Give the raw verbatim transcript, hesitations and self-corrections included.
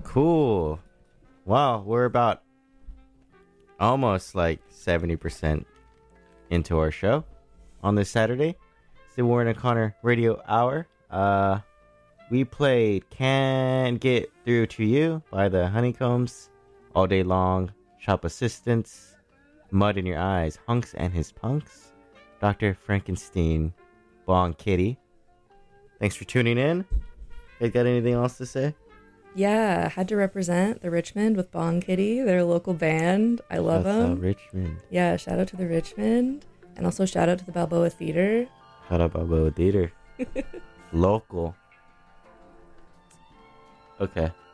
Cool. Wow, we're about almost like seventy percent into our show on this Saturday. It's the Warren and Connor Radio Hour. Uh, we played Can't Get Through to You by the Honeycombs, All Day Long, Shop Assistants, Mud in Your Eyes, Hunks and His Punks, Doctor Frankenstein, Bong Kitty. Thanks for tuning in. You got anything else to say? Yeah, had to represent the Richmond with Bong Kitty. They're a local band. I love That's, them. Uh, Richmond. Yeah, shout out to the Richmond. And also shout out to the Balboa Theater. Shout out Balboa Theater. Local. Okay.